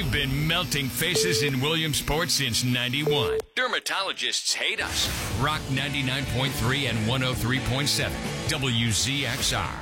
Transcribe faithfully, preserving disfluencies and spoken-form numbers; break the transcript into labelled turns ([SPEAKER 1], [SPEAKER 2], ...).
[SPEAKER 1] We've been melting faces in Williamsport since ninety-one. Dermatologists hate us. Rock ninety-nine point three and one oh three point seven. W Z X R.